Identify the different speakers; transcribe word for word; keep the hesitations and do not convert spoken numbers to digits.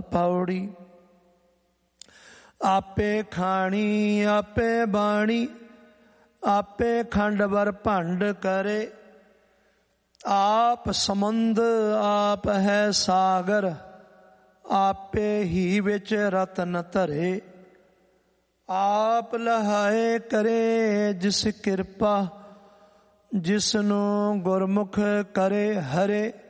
Speaker 1: ਪੌੜੀ। ਆਪੇ ਖਾਣੀ ਆਪੇ ਬਾਣੀ, ਆਪੇ ਖੰਡ ਬਰ ਭੰਡ ਕਰੇ। ਆਪ ਸਮੁੰਦ ਆਪ ਹੈ ਸਾਗਰ, ਆਪੇ ਹੀ ਵਿੱਚ ਰਤਨ ਧਰੇ। ਆਪ ਲਹਾਏ ਕਰੇ ਜਿਸ ਕਿਰਪਾ, ਜਿਸਨੂੰ ਗੁਰਮੁਖ ਕਰੇ ਹਰੇ।